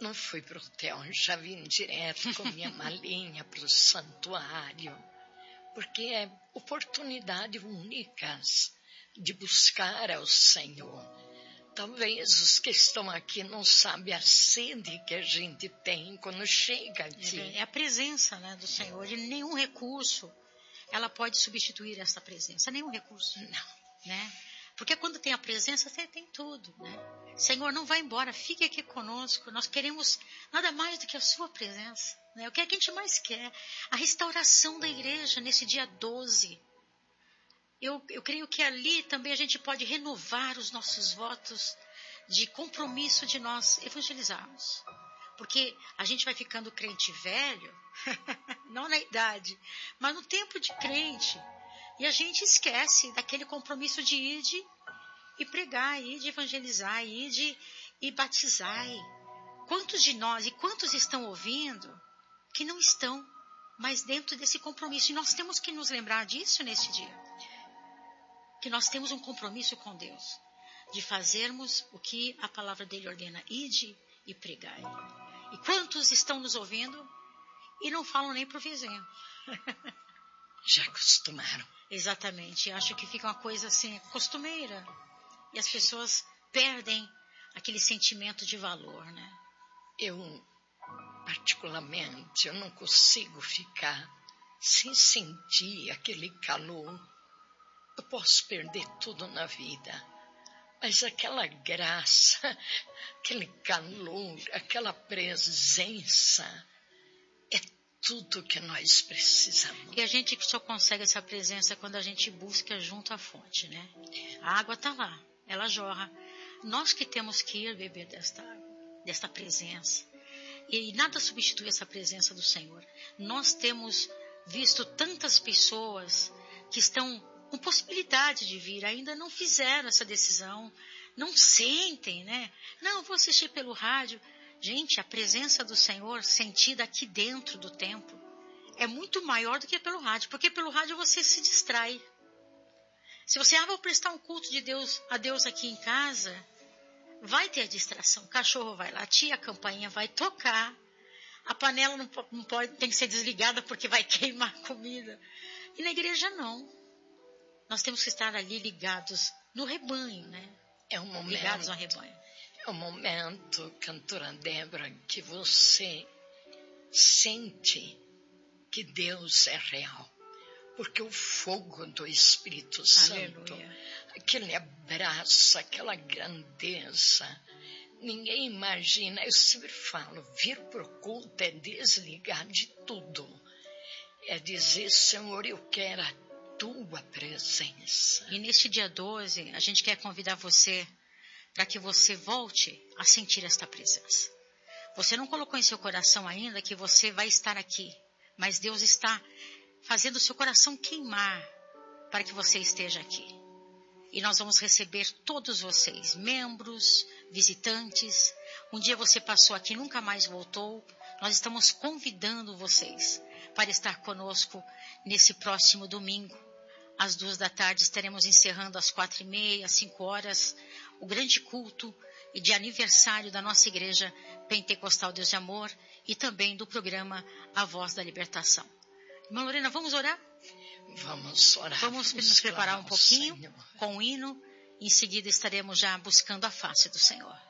não fui para o hotel, já vim direto com minha malinha para o santuário, porque é oportunidade únicas de buscar ao Senhor. Talvez os que estão aqui não sabem a sede que a gente tem quando chega aqui. É a presença, né, do Senhor, e nenhum recurso ela pode substituir essa presença, nenhum recurso. Não. Né? Porque quando tem a presença, você tem tudo, né? Senhor, não vai embora, fique aqui conosco. Nós queremos nada mais do que a sua presença, né? O que é que a gente mais quer? A restauração da igreja nesse dia 12. Eu creio que ali também a gente pode renovar os nossos votos de compromisso de nós evangelizarmos. Porque a gente vai ficando crente velho, não na idade, mas no tempo de crente. E a gente esquece daquele compromisso de ir e pregar, ir de evangelizar, ir e batizar. Quantos de nós e quantos estão ouvindo que não estão mais dentro desse compromisso? E nós temos que nos lembrar disso nesse dia. Que nós temos um compromisso com Deus, de fazermos o que a palavra dele ordena, ide e pregai. E quantos estão nos ouvindo e não falam nem para o vizinho? Já acostumaram. Exatamente, acho que fica uma coisa assim, costumeira. E as pessoas perdem aquele sentimento de valor, né? Eu, particularmente, eu não consigo ficar sem sentir aquele calor. Eu posso perder tudo na vida, mas aquela graça, aquele calor, aquela presença, é tudo que nós precisamos. E a gente só consegue essa presença quando a gente busca junto à fonte, né? A água está lá, ela jorra. Nós que temos que ir beber desta água, desta presença. E nada substitui essa presença do Senhor. Nós temos visto tantas pessoas que estão com possibilidade de vir, ainda não fizeram essa decisão, não sentem, né? Não, vou assistir pelo rádio. Gente, a presença do Senhor sentida aqui dentro do templo é muito maior do que pelo rádio, porque pelo rádio você se distrai. Se você vou prestar um culto de Deus, a Deus aqui em casa, vai ter a distração. O cachorro vai latir, a campainha vai tocar, a panela não pode, tem que ser desligada porque vai queimar a comida. E na igreja não. Nós temos que estar ali ligados no rebanho, né? É um momento, ligados ao rebanho. É um momento, cantora Débora, que você sente que Deus é real. Porque o fogo do Espírito Santo, aquele abraço, aquela grandeza, ninguém imagina. Eu sempre falo, vir para o culto é desligar de tudo. É dizer, Senhor, eu quero a tua presença. E neste dia 12, a gente quer convidar você para que você volte a sentir esta presença. Você não colocou em seu coração ainda que você vai estar aqui, mas Deus está fazendo o seu coração queimar para que você esteja aqui. E nós vamos receber todos vocês, membros, visitantes. Um dia você passou aqui e nunca mais voltou. Nós estamos convidando vocês para estar conosco nesse próximo domingo. Às 14h estaremos encerrando às 4h30, às 5h, o grande culto de aniversário da nossa igreja Pentecostal Deus de Amor e também do programa A Voz da Libertação. Irmã Lorena, vamos orar? Vamos orar. Vamos nos preparar um pouquinho com o hino. Em seguida estaremos já buscando a face do Senhor.